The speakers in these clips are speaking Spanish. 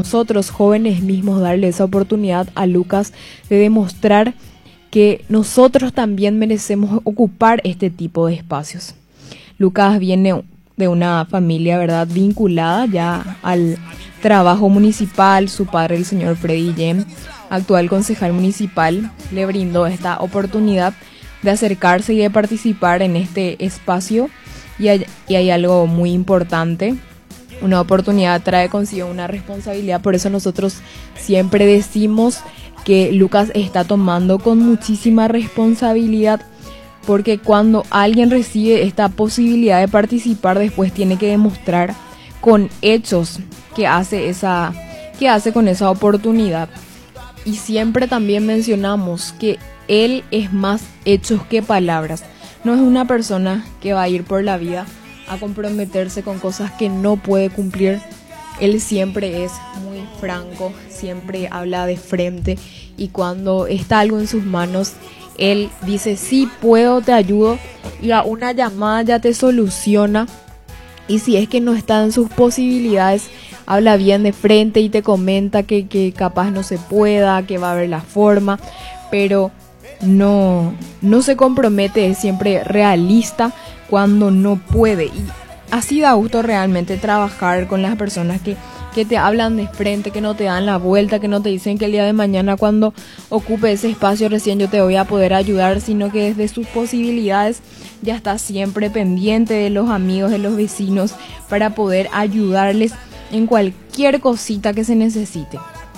nosotros jóvenes mismos darle esa oportunidad a Lucas de demostrar que nosotros también merecemos ocupar este tipo de espacios. Lucas viene de una familia, ¿verdad?, vinculada ya al trabajo municipal. Su padre, el señor Freddy Guillén, actual concejal municipal, le brindó esta oportunidad de acercarse y de participar en este espacio. Y hay algo muy importante: una oportunidad trae consigo una responsabilidad. Por eso nosotros siempre decimos que Lucas está tomando con muchísima responsabilidad, porque cuando alguien recibe esta posibilidad de participar, después tiene que demostrar con hechos qué hace con esa oportunidad. Y siempre también mencionamos que él es más hechos que palabras. No es una persona que va a ir por la vida a comprometerse con cosas que no puede cumplir. Él siempre es muy franco, siempre habla de frente, y cuando está algo en sus manos, él dice: sí puedo, te ayudo, y a una llamada ya te soluciona. Y si es que no está en sus posibilidades, habla bien de frente y te comenta que capaz no se pueda, que va a haber la forma, pero no se compromete, es siempre realista cuando no puede. Y así da gusto realmente trabajar con las personas que te hablan de frente, que no te dan la vuelta, que no te dicen que el día de mañana cuando ocupe ese espacio recién yo te voy a poder ayudar, sino que desde sus posibilidades ya está siempre pendiente de los amigos, de los vecinos, para poder ayudarles en cualquier cosita que se necesite.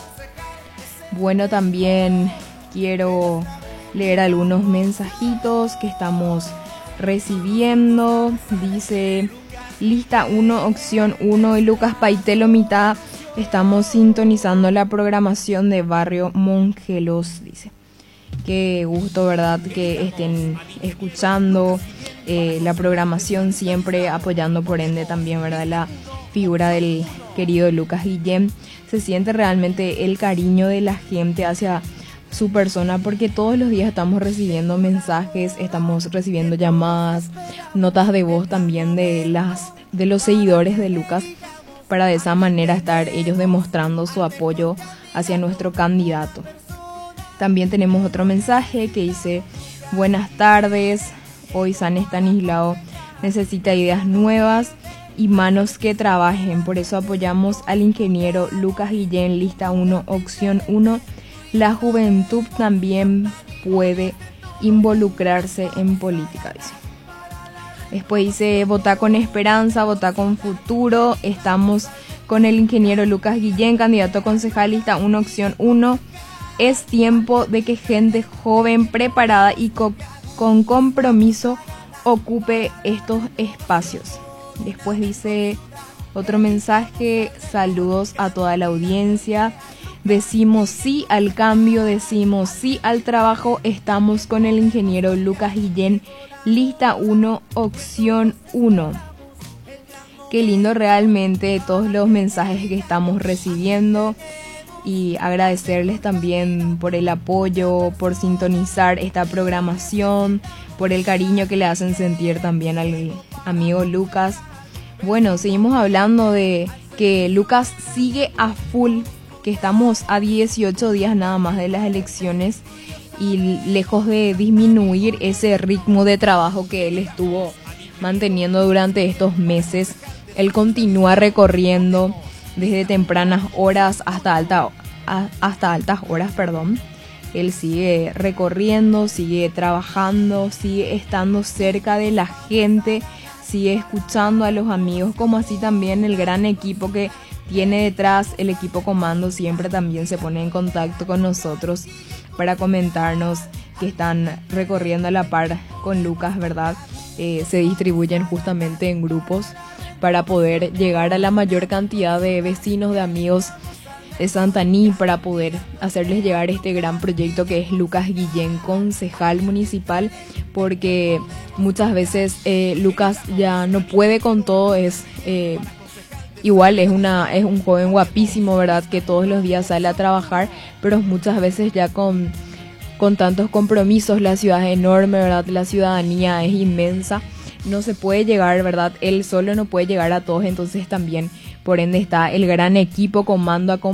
Bueno, también quiero leer algunos mensajitos que estamos recibiendo. Dice: lista 1, opción 1 y Lucas Paitelo mitad. Estamos sintonizando la programación de Barrio Mongelos, dice. Qué gusto, ¿verdad?, que estén escuchando la programación, siempre apoyando por ende también, ¿verdad?, la figura del querido Lucas Guillén. Se siente realmente el cariño de la gente hacia su persona, porque todos los días estamos recibiendo mensajes, estamos recibiendo llamadas, notas de voz también de los seguidores de Lucas, para de esa manera estar ellos demostrando su apoyo hacia nuestro candidato. También tenemos otro mensaje que dice: buenas tardes, hoy San Estanislao necesita ideas nuevas y manos que trabajen, por eso apoyamos al ingeniero Lucas Guillén, lista 1, opción 1. La juventud también puede involucrarse en política, dice. Después dice: vota con esperanza, vota con futuro. Estamos con el ingeniero Lucas Guillén, candidato a concejal, lista 1, opción 1. Es tiempo de que gente joven, preparada y con compromiso ocupe estos espacios. Después dice otro mensaje: saludos a toda la audiencia. Decimos sí al cambio, decimos sí al trabajo. Estamos con el ingeniero Lucas Guillén, lista 1, opción 1. Qué lindo realmente todos los mensajes que estamos recibiendo, y agradecerles también por el apoyo, por sintonizar esta programación, por el cariño que le hacen sentir también al amigo Lucas. Bueno, seguimos hablando de que Lucas sigue a full, que estamos a 18 días nada más de las elecciones, y lejos de disminuir ese ritmo de trabajo que él estuvo manteniendo durante estos meses, él continúa recorriendo desde tempranas horas hasta altas horas. Él sigue recorriendo, sigue trabajando, sigue estando cerca de la gente, sigue escuchando a los amigos, como así también el gran equipo que tiene detrás. El equipo comando siempre también se pone en contacto con nosotros para comentarnos que están recorriendo a la par con Lucas, ¿verdad? Se distribuyen justamente en grupos para poder llegar a la mayor cantidad de vecinos, de amigos de Santaní, para poder hacerles llegar este gran proyecto que es Lucas Guillén, concejal municipal, porque muchas veces Lucas ya no puede con todo. Igual es un joven guapísimo, ¿verdad?, que todos los días sale a trabajar, pero muchas veces ya con tantos compromisos, la ciudad es enorme, ¿verdad?, la ciudadanía es inmensa, no se puede llegar, ¿verdad?, él solo no puede llegar a todos. Entonces también, por ende, está el gran equipo comando